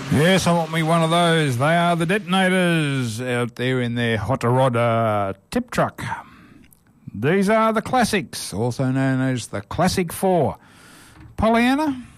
Yes, I want me one of those. They are the Detonators out there in their hot rod tip truck. These are the classics, also known as the Classic 4. Pollyanna?